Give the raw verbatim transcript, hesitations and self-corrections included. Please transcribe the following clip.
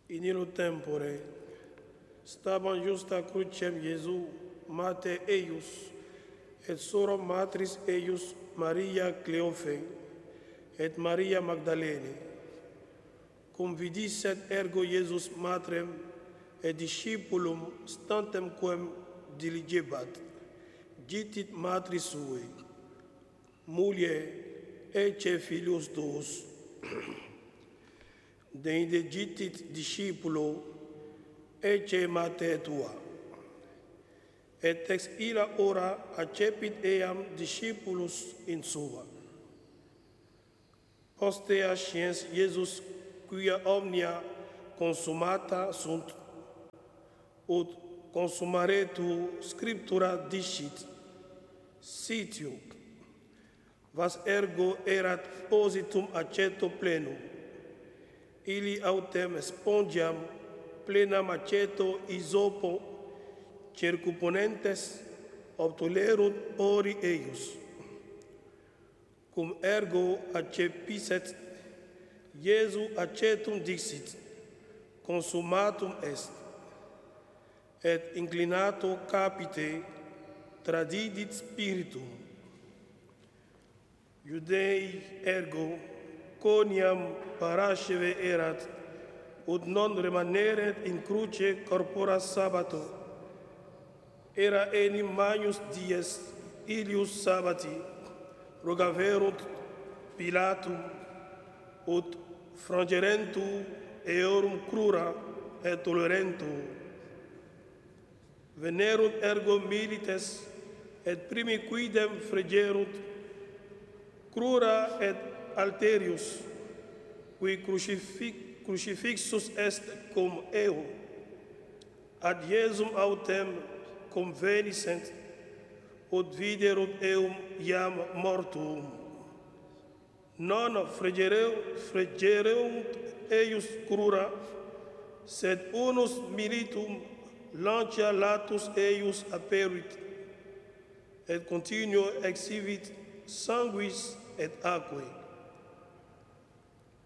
In illo tempore staban justa crucem Iesu, mater eius, et soro matris eius Maria Cleophe, et Maria Magdalene. Cum vidisset ergo Iesus matrem et discipulum stantem quem diligebat, ditit matris sui, mulier, ecce filius tuus. Deinde ditit discipulo, ecce mater tua. Et ex illa ora accepit eam discipulus in sua. Postea sciens Iesus, quia omnia consumata sunt, ut consumaretur scriptura dicit, sitiu, vas ergo erat positum aceto plenum, illi autem spongiam plenam aceto isopo circumponentes obtulerunt ori eius. Cum ergo accepisset, Iesu acetum dixit, consumatum est, et inclinato capite tradidit spiritum. Iudei ergo coniam parasceve erat, ut non remaneret in cruce corpora sabbato. Era enim magnus dies ilius sabbati, rogaverunt Pilatum, ut frangerentur eorum crura et tolerentur. Venerunt ergo milites, et primi quidem fregerunt crura et alterius, qui crucifix, crucifixus est cum eo, ad Iesum autem conveniscent, ut viderunt eum iam mortuum. Non fregereunt eius crura, sed unus militum lancia latus eius aperit, et continuo exhibit sanguis et aquae.